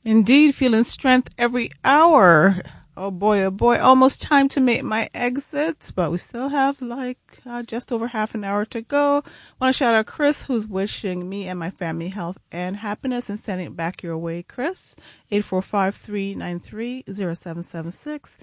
Indeed, feeling strength every hour. Oh boy, almost time to make my exit, but we still have just over half an hour to go. Want to shout out Chris, who's wishing me and my family health and happiness and sending it back your way, Chris. 845-393-0776.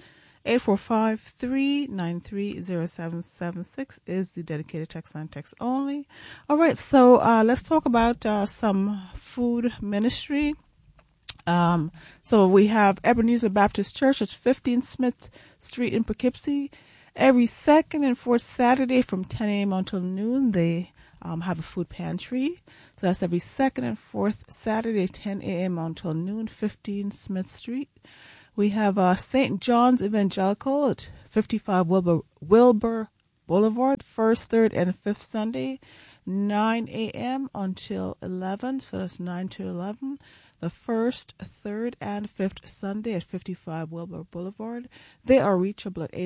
845-393-0776 is the dedicated text line, text only. All right, so let's talk about some food ministry. So we have Ebenezer Baptist Church at 15 Smith Street in Poughkeepsie. Every second and fourth Saturday from 10 a.m. until noon, they have a food pantry. So that's every second and fourth Saturday, 10 a.m. until noon, 15 Smith Street. We have St. John's Evangelical at 55 Wilbur Boulevard, first, third, and fifth Sunday, 9 a.m. until 11. So that's 9 to 11. The first, third, and fifth Sunday at 55 Wilbur Boulevard. They are reachable at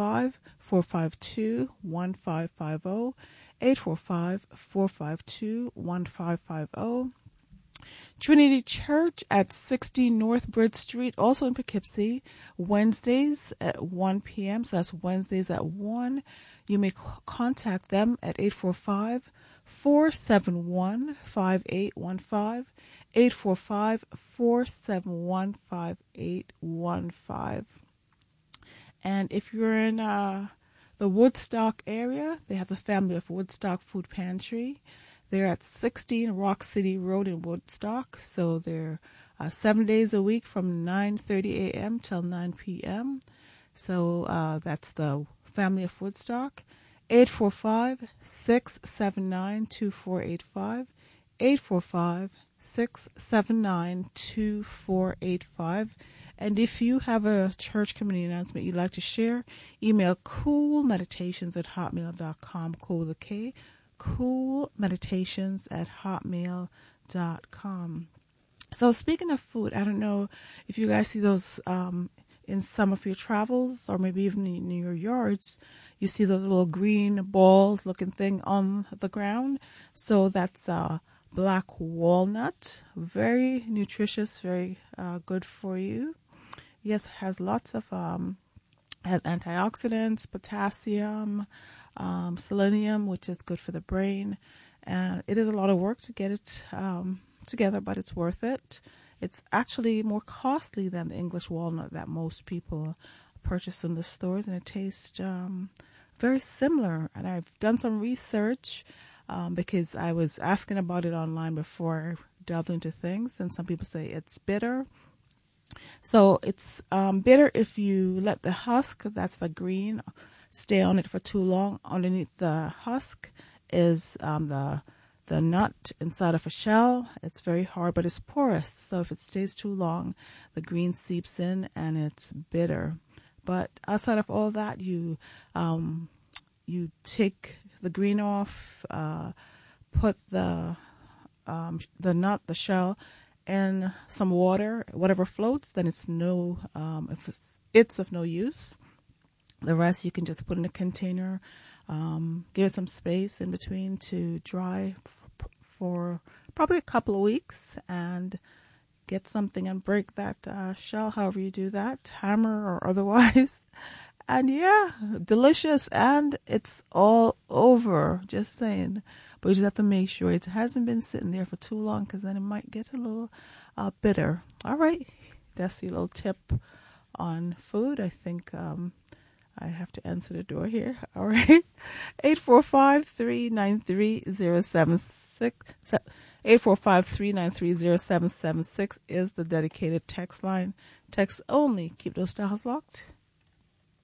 845-452-1550, 845-452-1550. Trinity Church at 60 North Bridge Street, also in Poughkeepsie, Wednesdays at 1 p.m. So that's Wednesdays at 1. You may contact them at 845-471-5815. 845-471-5815. And if you're in the Woodstock area, they have the Family of Woodstock Food Pantry. They're at 16 Rock City Road in Woodstock. So they're 7 days a week from 9:30 a.m. till 9 p.m. So that's the Family of Woodstock. 845-679-2485. 845-679-2485. And if you have a church community announcement you'd like to share, email coolmeditations@hotmail.com, cool with a K, coolmeditations@hotmail.com. So speaking of food, I don't know if you guys see those in some of your travels or maybe even in your yards. You see those little green balls looking thing on the ground. So that's black walnut, very nutritious, very good for you. Yes, it has lots of has antioxidants, potassium, selenium, which is good for the brain. And it is a lot of work to get it together, but it's worth it. It's actually more costly than the English walnut that most people purchase in the stores, and it tastes very similar. And I've done some research because I was asking about it online before I delved into things, and some people say it's bitter. So it's bitter if you let the husk, that's the green, stay on it for too long. Underneath the husk is the nut inside of a shell. It's very hard, but it's porous. So if it stays too long, the green seeps in and it's bitter. But outside of all that, you take the green off, put the nut, the shell, in some water. Whatever floats, then it's it's of no use. The rest you can just put in a container. Give it some space in between to dry for probably a couple of weeks, and get something and break that shell, however you do that, hammer or otherwise. And yeah, delicious, and it's all over, just saying. But you just have to make sure it hasn't been sitting there for too long, because then it might get a little bitter. All right, that's your little tip on food. I think I have to answer the door here. All right. 845-393-0776. 845-393-0776 is the dedicated text line. Text only. Keep those dials locked.